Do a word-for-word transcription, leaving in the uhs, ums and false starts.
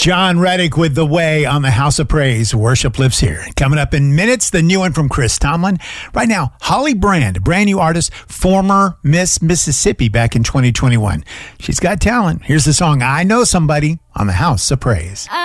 John Reddick with The Way on the House of Praise. Worship lives here. Coming up in minutes, the new one from Chris Tomlin. Right now, Holly Brand, a brand new artist, former Miss Mississippi back in twenty twenty-one. She's got talent. Here's the song I Know Somebody on the House of Praise. I